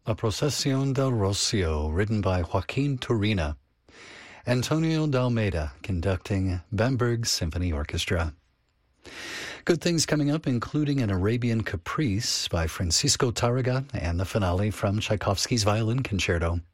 La Procesión del Rocio, written by Joaquin Turina. Antonio D'Almeida conducting Bamberg Symphony Orchestra. Good things coming up, including an Arabian Caprice by Francisco Tárrega and the finale from Tchaikovsky's Violin Concerto.